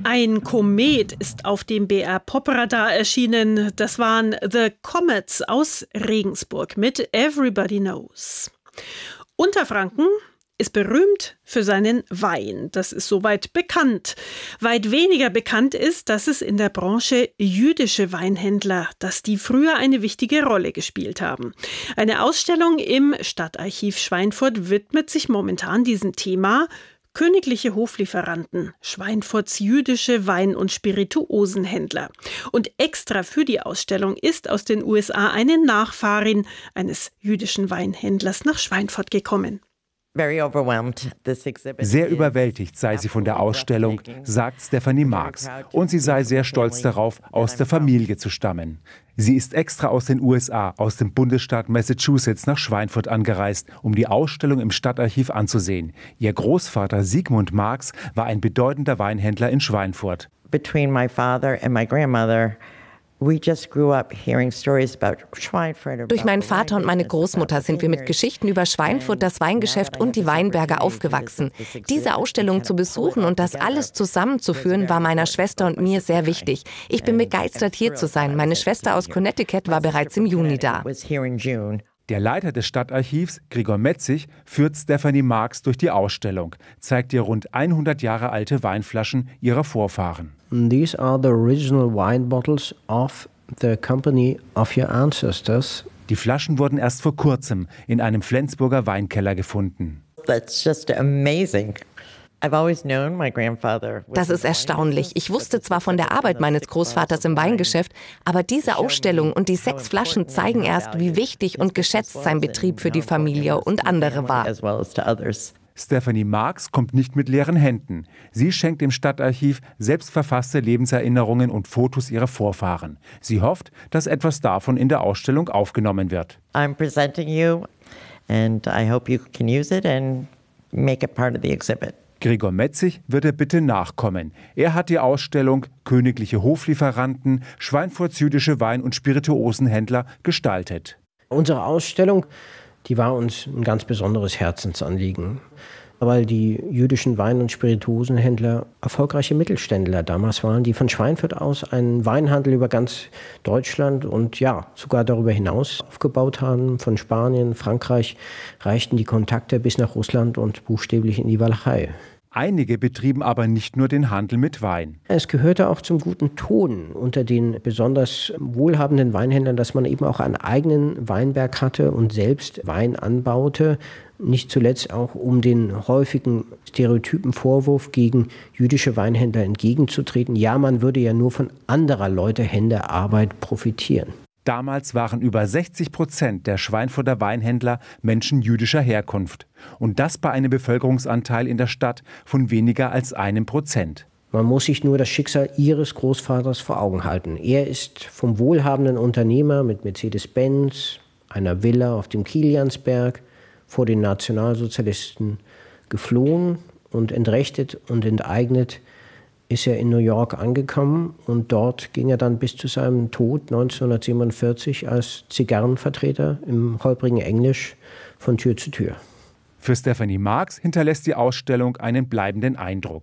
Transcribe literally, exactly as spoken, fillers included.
Ein Komet ist auf dem B R Pop-Radar erschienen. Das waren The Comets aus Regensburg mit Everybody Knows. Unterfranken ist berühmt für seinen Wein. Das ist soweit bekannt. Weit weniger bekannt ist, dass es in der Branche jüdische Weinhändler, dass die früher eine wichtige Rolle gespielt haben. Eine Ausstellung im Stadtarchiv Schweinfurt widmet sich momentan diesem Thema. Königliche Hoflieferanten, Schweinfurts jüdische Wein- und Spirituosenhändler. Und extra für die Ausstellung ist aus den U S A eine Nachfahrin eines jüdischen Weinhändlers nach Schweinfurt gekommen. Sehr überwältigt sei sie von der Ausstellung, sagt Stephanie Marks. Und sie sei sehr stolz darauf, aus der Familie zu stammen. Sie ist extra aus den U S A, aus dem Bundesstaat Massachusetts nach Schweinfurt angereist, um die Ausstellung im Stadtarchiv anzusehen. Ihr Großvater Sigmund Marks war ein bedeutender Weinhändler in Schweinfurt. Between my father and my grandmother, we just grew up hearing stories about Schweinfurt. Durch meinen Vater und meine Großmutter sind wir mit Geschichten über Schweinfurt, das Weingeschäft und die Weinberge aufgewachsen. Diese Ausstellung zu besuchen und das alles zusammenzuführen, war meiner Schwester und mir sehr wichtig. Ich bin begeistert, hier zu sein. Meine Schwester aus Connecticut war bereits im Juni da. Der Leiter des Stadtarchivs, Gregor Metzig, führt Stephanie Marks durch die Ausstellung, zeigt ihr rund hundert Jahre alte Weinflaschen ihrer Vorfahren. These are the original wine bottles of the company of your ancestors. Die Flaschen wurden erst vor kurzem in einem Flensburger Weinkeller gefunden. That's just amazing. Das ist erstaunlich. Ich wusste zwar von der Arbeit meines Großvaters im Weingeschäft, aber diese Ausstellung und die sechs Flaschen zeigen erst, wie wichtig und geschätzt sein Betrieb für die Familie und andere war. Stephanie Marks kommt nicht mit leeren Händen. Sie schenkt dem Stadtarchiv selbstverfasste Lebenserinnerungen und Fotos ihrer Vorfahren. Sie hofft, dass etwas davon in der Ausstellung aufgenommen wird. I'm presenting you and I hope you can use it and make it part of the exhibit. Gregor Metzig wird er bitte nachkommen. Er hat die Ausstellung Königliche Hoflieferanten, Schweinfurts jüdische Wein- und Spirituosenhändler gestaltet. Unsere Ausstellung, die war uns ein ganz besonderes Herzensanliegen, weil die jüdischen Wein- und Spirituosenhändler erfolgreiche Mittelständler damals waren, die von Schweinfurt aus einen Weinhandel über ganz Deutschland und ja, sogar darüber hinaus aufgebaut haben. Von Spanien, Frankreich reichten die Kontakte bis nach Russland und buchstäblich in die Walachei. Einige betrieben aber nicht nur den Handel mit Wein. Es gehörte auch zum guten Ton unter den besonders wohlhabenden Weinhändlern, dass man eben auch einen eigenen Weinberg hatte und selbst Wein anbaute. Nicht zuletzt auch, um den häufigen stereotypen Vorwurf gegen jüdische Weinhändler entgegenzutreten. Ja, man würde ja nur von anderer Leute Händearbeit profitieren. Damals waren über sechzig Prozent der Schweinfurter Weinhändler Menschen jüdischer Herkunft. Und das bei einem Bevölkerungsanteil in der Stadt von weniger als einem Prozent. Man muss sich nur das Schicksal ihres Großvaters vor Augen halten. Er ist vom wohlhabenden Unternehmer mit Mercedes-Benz, einer Villa auf dem Kiliansberg, vor den Nationalsozialisten geflohen und entrechtet und enteignet ist er in New York angekommen und dort ging er dann bis zu seinem Tod neunzehnhundertsiebenundvierzig als Zigarrenvertreter im holprigen Englisch von Tür zu Tür. Für Stephanie Marks hinterlässt die Ausstellung einen bleibenden Eindruck.